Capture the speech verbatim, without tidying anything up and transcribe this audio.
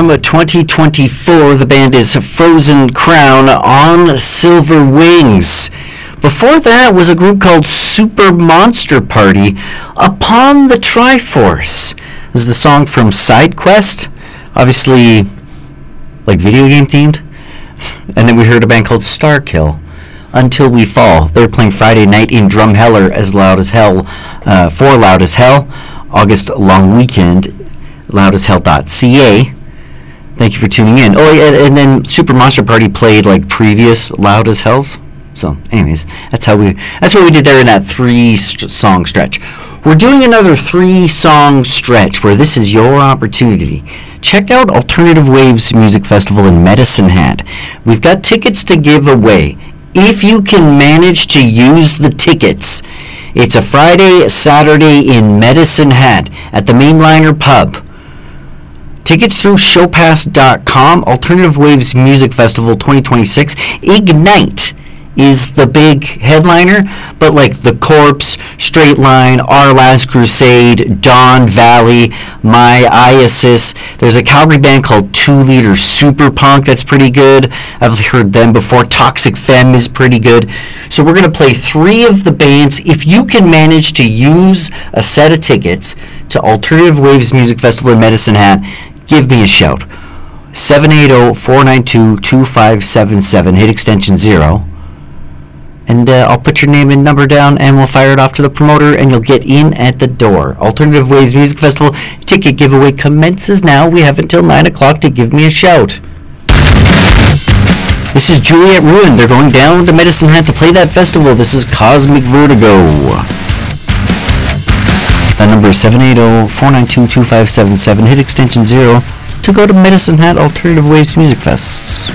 from twenty twenty-four. The band is Frozen Crown on Silver Wings. Before that was a group called Super Monster Party, Upon the Triforce. This is the song from Side Quest, obviously like video game themed. And then we heard a band called Starkill, Until We Fall. They're playing Friday night in Drumheller as Loud as Hell, uh, for Loud as Hell, August long weekend, loud as hell dot c a. Thank you for tuning in. Oh, yeah, and then Super Monster Party played like previous Loud as Hells. So, anyways, that's how we. That's what we did there in that three-song stretch. We're doing another three-song stretch where this is your opportunity. Check out Alternative Waves Music Festival in Medicine Hat. We've got tickets to give away. If you can manage to use the tickets, it's a Friday, Saturday in Medicine Hat at the Mainliner Pub. Tickets through showpass dot com. Alternative Waves Music Festival twenty twenty-six. Ignite is the big headliner, but like The Corpse, Straight Line, Our Last Crusade, Dawn Valley, My Iasis. There's a Calgary band called Two Liter Super Punk that's pretty good. I've heard them before. Toxic Femme is pretty good. So we're going to play three of the bands. If you can manage to use a set of tickets to Alternative Waves Music Festival in Medicine Hat, give me a shout. seven eight zero, four nine two, two five seven seven. Hit extension zero. And uh, I'll put your name and number down, and we'll fire it off to the promoter, and you'll get in at the door. Alternative Waves Music Festival ticket giveaway commences now. We have until nine o'clock to give me a shout. This is Juliet Ruin. They're going down to Medicine Hat to play that festival. This is Cosmic Vertigo. That number is seven eight zero, four nine two, two five seven seven. Hit extension zero to go to Medicine Hat Alternative Waves Music Fests.